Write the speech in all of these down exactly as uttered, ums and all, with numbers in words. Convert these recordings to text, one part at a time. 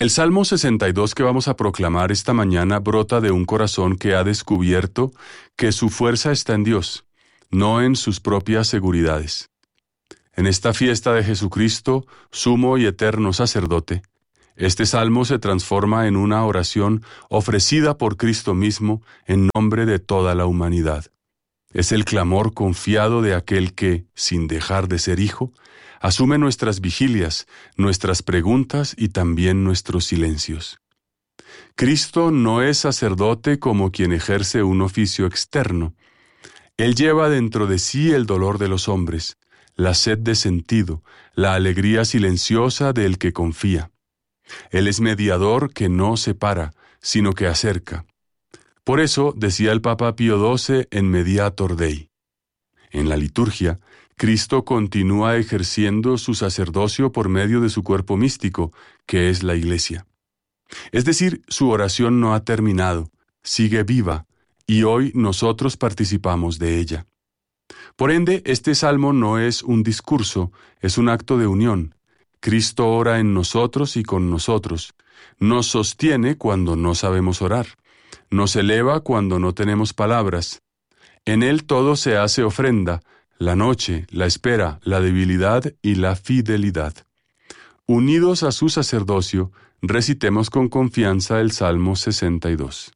El Salmo sesenta y dos que vamos a proclamar esta mañana brota de un corazón que ha descubierto que su fuerza está en Dios, no en sus propias seguridades. En esta fiesta de Jesucristo, sumo y eterno sacerdote, este salmo se transforma en una oración ofrecida por Cristo mismo en nombre de toda la humanidad. Es el clamor confiado de aquel que, sin dejar de ser hijo, asume nuestras vigilias, nuestras preguntas y también nuestros silencios. Cristo no es sacerdote como quien ejerce un oficio externo. Él lleva dentro de sí el dolor de los hombres, la sed de sentido, la alegría silenciosa del que confía. Él es mediador que no separa, sino que acerca. Por eso decía el Papa Pío doce en Mediator Dei. En la liturgia, Cristo continúa ejerciendo su sacerdocio por medio de su cuerpo místico, que es la Iglesia. Es decir, su oración no ha terminado, sigue viva, y hoy nosotros participamos de ella. Por ende, este salmo no es un discurso, es un acto de unión. Cristo ora en nosotros y con nosotros. Nos sostiene cuando no sabemos orar. Nos eleva cuando no tenemos palabras. En Él todo se hace ofrenda, la noche, la espera, la debilidad y la fidelidad. Unidos a su sacerdocio, recitemos con confianza el Salmo sesenta y dos.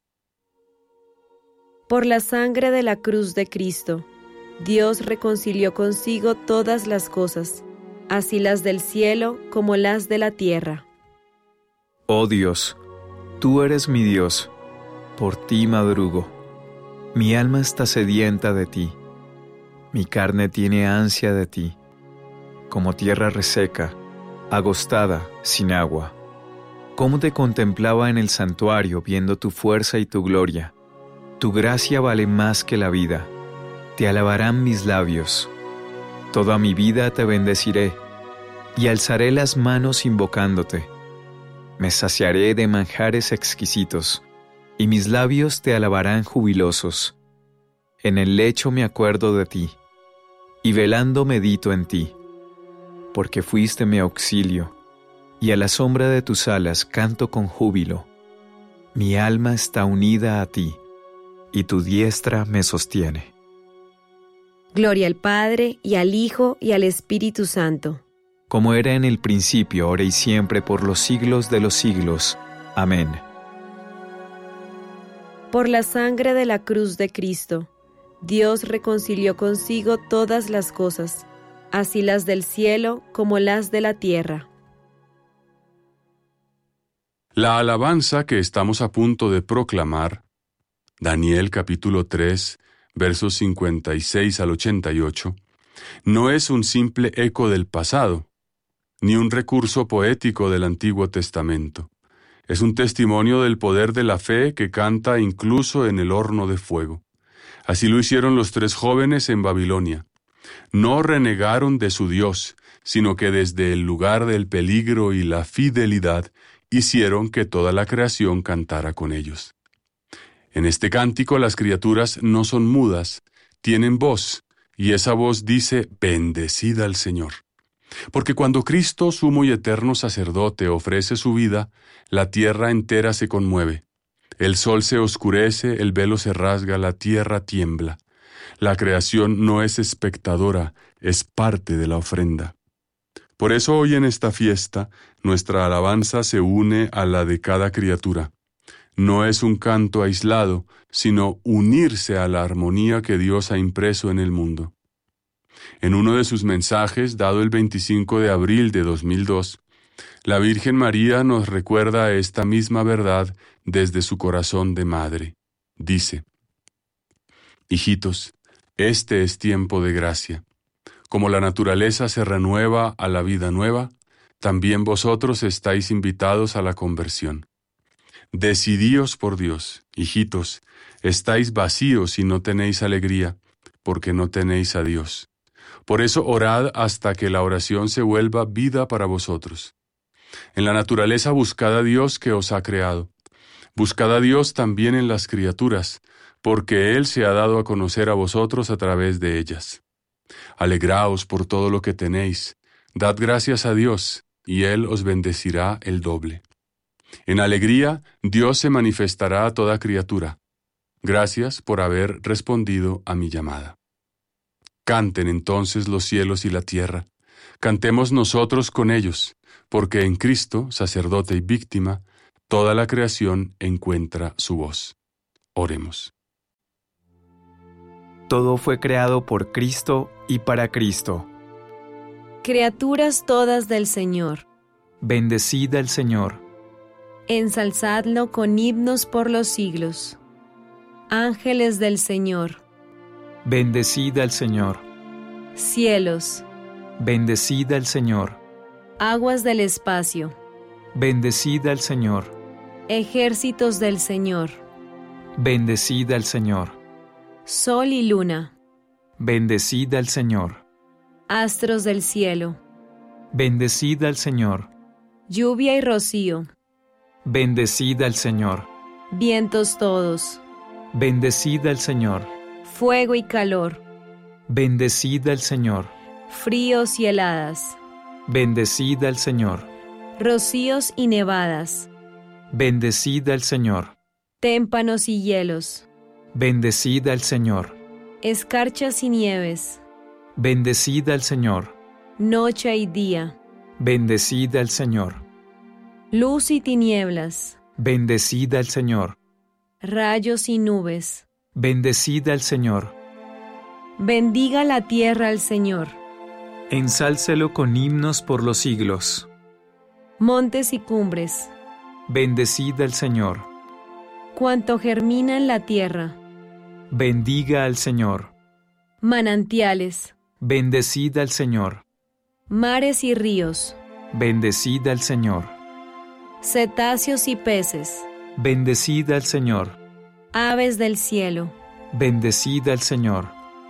Por la sangre de la cruz de Cristo, Dios reconcilió consigo todas las cosas, así las del cielo como las de la tierra. Oh Dios, tú eres mi Dios, por ti madrugo. Mi alma está sedienta de ti, mi carne tiene ansia de ti, como tierra reseca, agostada, sin agua. Cómo te contemplaba en el santuario, viendo tu fuerza y tu gloria. Tu gracia vale más que la vida. Te alabarán mis labios. Toda mi vida te bendeciré, y alzaré las manos invocándote. Me saciaré de manjares exquisitos, y mis labios te alabarán jubilosos. En el lecho me acuerdo de ti, y velando medito en ti, porque fuiste mi auxilio, y a la sombra de tus alas canto con júbilo. Mi alma está unida a ti, y tu diestra me sostiene. Gloria al Padre, y al Hijo, y al Espíritu Santo. Como era en el principio, ahora y siempre, por los siglos de los siglos. Amén. Por la sangre de la cruz de Cristo, Dios reconcilió consigo todas las cosas, así las del cielo como las de la tierra. La alabanza que estamos a punto de proclamar, Daniel capítulo tres, versos cincuenta y seis al ochenta y ocho, no es un simple eco del pasado, ni un recurso poético del Antiguo Testamento. Es un testimonio del poder de la fe que canta incluso en el horno de fuego. Así lo hicieron los tres jóvenes en Babilonia. No renegaron de su Dios, sino que desde el lugar del peligro y la fidelidad hicieron que toda la creación cantara con ellos. En este cántico las criaturas no son mudas, tienen voz, y esa voz dice, «Bendecid al Señor». Porque cuando Cristo, sumo y eterno sacerdote, ofrece su vida, la tierra entera se conmueve. El sol se oscurece, el velo se rasga, la tierra tiembla. La creación no es espectadora, es parte de la ofrenda. Por eso hoy en esta fiesta, nuestra alabanza se une a la de cada criatura. No es un canto aislado, sino unirse a la armonía que Dios ha impreso en el mundo. En uno de sus mensajes, dado el veinticinco de abril de dos mil dos, la Virgen María nos recuerda esta misma verdad desde su corazón de madre. Dice, «Hijitos, este es tiempo de gracia. Como la naturaleza se renueva a la vida nueva, también vosotros estáis invitados a la conversión. Decidíos por Dios, hijitos, estáis vacíos y no tenéis alegría, porque no tenéis a Dios. Por eso orad hasta que la oración se vuelva vida para vosotros. En la naturaleza buscad a Dios que os ha creado. Buscad a Dios también en las criaturas, porque Él se ha dado a conocer a vosotros a través de ellas. Alegraos por todo lo que tenéis, dad gracias a Dios, y Él os bendecirá el doble. En alegría, Dios se manifestará a toda criatura. Gracias por haber respondido a mi llamada. Canten entonces los cielos y la tierra. Cantemos nosotros con ellos, porque en Cristo, sacerdote y víctima, toda la creación encuentra su voz. Oremos. Todo fue creado por Cristo y para Cristo. Criaturas todas del Señor, Bendecid al Señor. ensalzadlo con himnos por los siglos. Ángeles del Señor, Bendecid al Señor. cielos, Bendecid al Señor. aguas del espacio, Bendecid al Señor. ejércitos del Señor, Bendecid al Señor. sol y luna, Bendecid al Señor. astros del cielo, Bendecid al Señor. lluvia y rocío, Bendecid al Señor. vientos todos, Bendecid al Señor. fuego y calor, Bendecid al Señor. fríos y heladas, Bendecid al Señor. rocíos y nevadas, Bendecid al Señor. témpanos y hielos, Bendecid al Señor. escarchas y nieves, Bendecid al Señor. noche y día, Bendecid al Señor. luz y tinieblas, Bendecid al Señor. rayos y nubes. Bendecid al Señor. Bendiga la tierra al Señor, Ensálcelo con himnos por los siglos. montes y cumbres, Bendecid al Señor. cuanto germina en la tierra, Bendiga al Señor. manantiales, Bendecid al Señor. mares y ríos, Bendecid al Señor. cetáceos y peces, Bendecid al Señor. aves del cielo, Bendecid al Señor.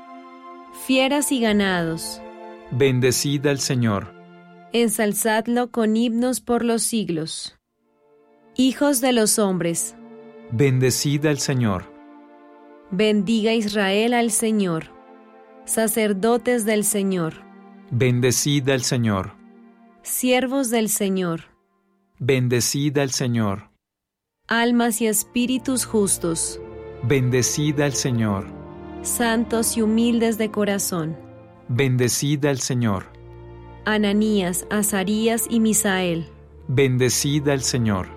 fieras y ganados, Bendecid al Señor. ensalzadlo con himnos por los siglos. Hijos de los hombres, Bendecid al Señor. bendiga Israel al Señor. Sacerdotes del Señor, Bendecid al Señor. siervos del Señor, Bendecid al Señor. almas y espíritus justos, Bendecid al Señor. santos y humildes de corazón, Bendecid al Señor. Ananías, Azarías y Misael, Bendecid al Señor.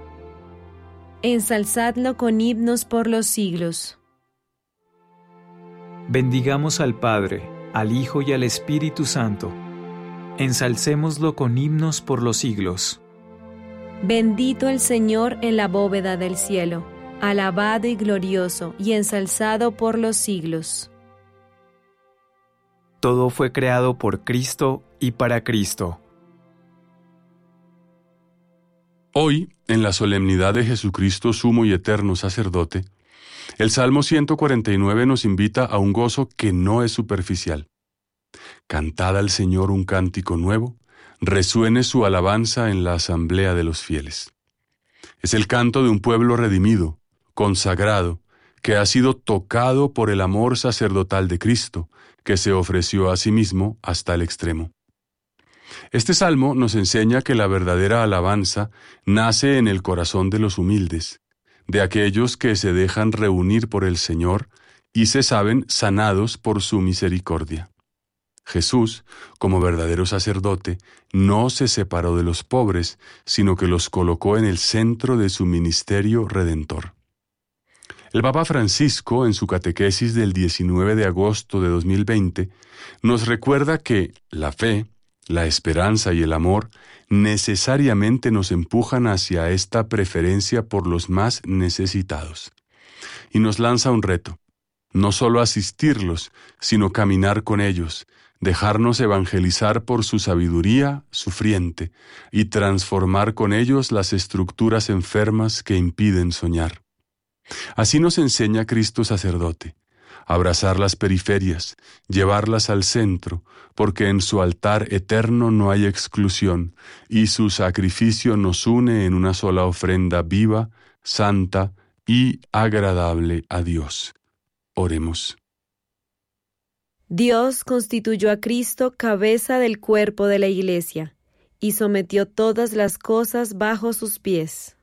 ensalzadlo con himnos por los siglos. Bendigamos al Padre, al Hijo y al Espíritu Santo. Ensalcémoslo con himnos por los siglos. Bendito el Señor en la bóveda del cielo, alabado y glorioso y ensalzado por los siglos. Todo fue creado por Cristo y para Cristo. Hoy, en la solemnidad de Jesucristo, sumo y eterno sacerdote, el Salmo ciento cuarenta y nueve nos invita a un gozo que no es superficial. Cantad al Señor un cántico nuevo, resuene su alabanza en la asamblea de los fieles. Es el canto de un pueblo redimido, consagrado, que ha sido tocado por el amor sacerdotal de Cristo, que se ofreció a sí mismo hasta el extremo. Este salmo nos enseña que la verdadera alabanza nace en el corazón de los humildes, de aquellos que se dejan reunir por el Señor y se saben sanados por su misericordia. Jesús, como verdadero sacerdote, no se separó de los pobres, sino que los colocó en el centro de su ministerio redentor. El Papa Francisco, en su catequesis del diecinueve de agosto de dos mil veinte, nos recuerda que la fe, la esperanza y el amor necesariamente nos empujan hacia esta preferencia por los más necesitados. Y nos lanza un reto, no solo asistirlos, sino caminar con ellos, dejarnos evangelizar por su sabiduría sufriente y transformar con ellos las estructuras enfermas que impiden soñar. Así nos enseña Cristo sacerdote, abrazar las periferias, llevarlas al centro, porque en su altar eterno no hay exclusión, y su sacrificio nos une en una sola ofrenda viva, santa y agradable a Dios. Oremos. Dios constituyó a Cristo cabeza del cuerpo de la Iglesia, y sometió todas las cosas bajo sus pies.